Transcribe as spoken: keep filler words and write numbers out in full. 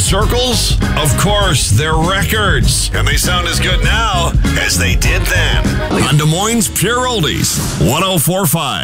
circles? Of course, they're records. And they sound as good now as they did then. On Des Moines' Pure Oldies, one oh four point five.